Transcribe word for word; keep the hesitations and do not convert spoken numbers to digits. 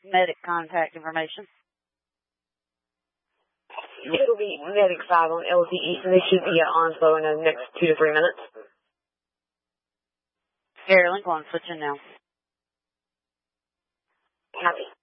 medic contact information. It'll be Medic five on L Z E, and they should be at Onslow in the next two to three minutes. Carolyn, go on, switch in now. Copy.